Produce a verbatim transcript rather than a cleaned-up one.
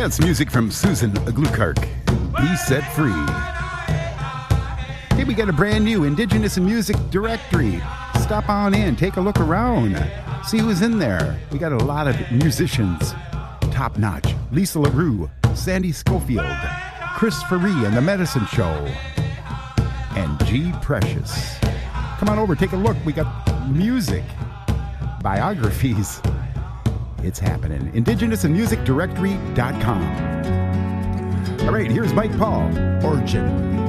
That's music from Susan Gluekark. Be Set Free. Hey, we got a brand new Indigenous in Music directory. Stop on in, take a look around, see who's in there. We got a lot of musicians. Top notch. Lisa LaRue, Sandy Schofield, Chris Faree and the Medicine Show, and G. Precious. Come on over, take a look. We got music, biographies. It's happening. indigenous in music directory dot com. All right, here's Mike Paul, Origin.